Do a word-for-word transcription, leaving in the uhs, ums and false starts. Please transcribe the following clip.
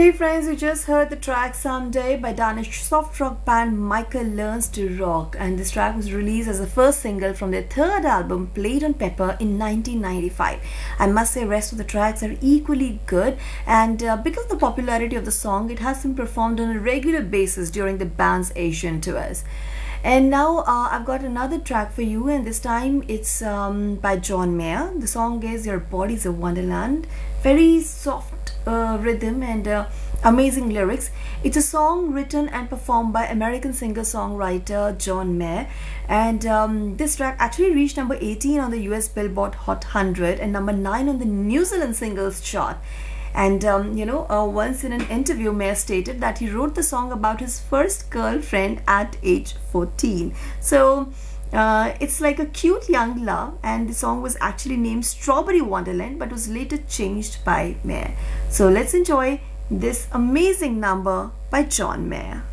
Hey friends, you just heard the track Someday by Danish soft rock band Michael Learns to Rock, and this track was released as the first single from their third album Played on Pepper in nineteen ninety-five. I must say rest of the tracks are equally good, and uh, because of the popularity of the song, it has been performed on a regular basis during the band's Asian tours. And now uh, I've got another track for you, and this time it's um, by John Mayer. The song is Your Body's a Wonderland. Very soft uh, rhythm and uh, amazing lyrics. It's a song written and performed by American singer-songwriter John Mayer, and um, this track actually reached number eighteen on the U S Billboard Hot one hundred and number nine on the New Zealand Singles Chart. And um, you know, uh, once in an interview, Mayer stated that he wrote the song about his first girlfriend at age fourteen. So uh, it's like a cute young love, and the song was actually named Strawberry Wonderland but was later changed by Mayer. So let's enjoy this amazing number by John Mayer.